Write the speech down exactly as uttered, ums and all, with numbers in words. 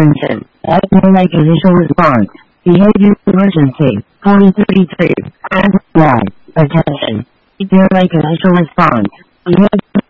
Attention. Acting like initial response. Behavior emergency. forty thirty-two. And Y. Attention. Behavior like initial response. Behavior